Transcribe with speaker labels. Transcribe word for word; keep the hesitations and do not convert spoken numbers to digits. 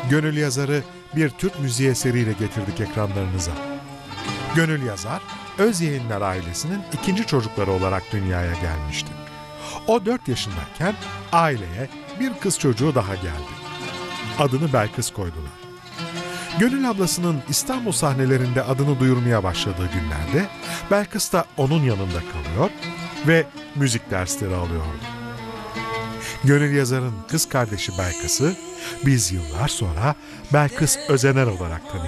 Speaker 1: Gönül Yazar'ı bir Türk müziği eseriyle getirdik ekranlarınıza. Gönül Yazar, Öz Yayınlar ailesinin ikinci çocukları olarak dünyaya gelmişti. O dört yaşındayken aileye bir kız çocuğu daha geldi. Adını Belkıs koydular. Gönül ablasının İstanbul sahnelerinde adını duyurmaya başladığı günlerde Belkıs da onun yanında kalıyor ve müzik dersleri alıyordu. Gönül Yazar'ın kız kardeşi Belkıs'ı biz yıllar sonra Belkıs Özener olarak tanıyoruz.